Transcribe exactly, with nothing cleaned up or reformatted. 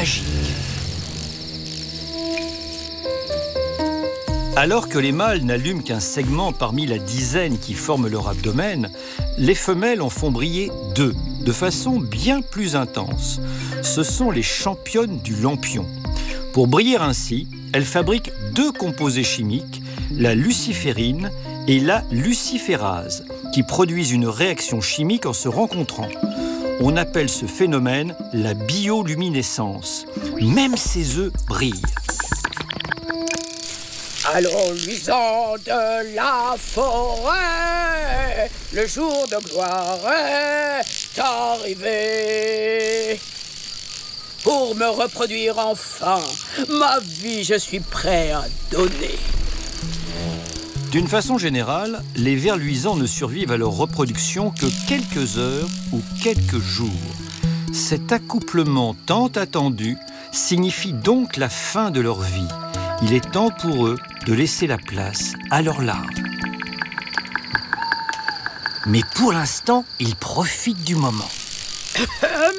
magique. Alors que les mâles n'allument qu'un segment parmi la dizaine qui forment leur abdomen, les femelles en font briller deux, de façon bien plus intense. Ce sont les championnes du lampion. Pour briller ainsi, elles fabriquent deux composés chimiques, la luciférine et la luciférase, qui produisent une réaction chimique en se rencontrant. On appelle ce phénomène la bioluminescence. Même ces œufs brillent. Allons luisant de la forêt, le jour de gloire est arrivé. Pour me reproduire enfin, ma vie je suis prêt à donner. D'une façon générale, les vers luisants ne survivent à leur reproduction que quelques heures ou quelques jours. Cet accouplement tant attendu signifie donc la fin de leur vie. Il est temps pour eux de laisser la place à leurs larves. Mais pour l'instant, ils profitent du moment.